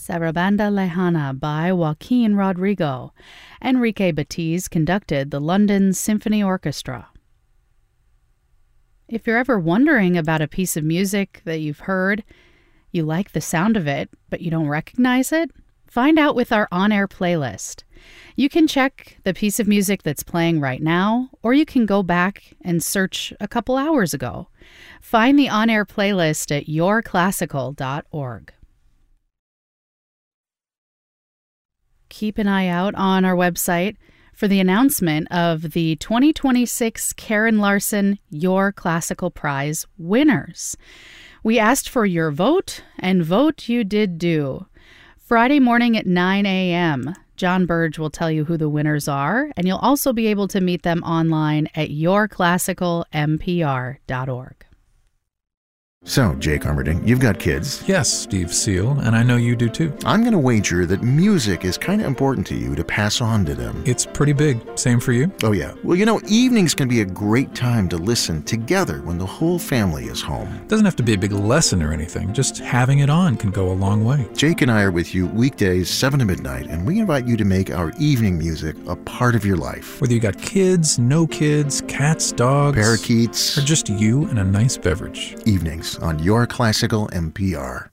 Sarabanda Lejana by Joaquin Rodrigo. Enrique Batiz conducted the London Symphony Orchestra. If you're ever wondering about a piece of music that you've heard, you like the sound of it, but you don't recognize it, find out with our on-air playlist. You can check the piece of music that's playing right now, or you can go back and search a couple hours ago. Find the on-air playlist at yourclassical.org. Keep an eye out on our website for the announcement of the 2026 Karen Larson Your Classical Prize winners. We asked for your vote, and vote you did do. Friday morning at 9 a.m., John Burge will tell you who the winners are, and you'll also be able to meet them online at yourclassicalmpr.org. So, Jake Armerding, you've got kids. Yes, Steve Seal, and I know you do too. I'm going to wager that music is kind of important to you to pass on to them. It's pretty big. Same for you? Oh, yeah. Well, evenings can be a great time to listen together when the whole family is home. Doesn't have to be a big lesson or anything. Just having it on can go a long way. Jake and I are with you weekdays 7 to midnight, and we invite you to make our evening music a part of your life. Whether you got kids, no kids, cats, dogs, parakeets, or just you and a nice beverage. Evenings on Your Classical NPR.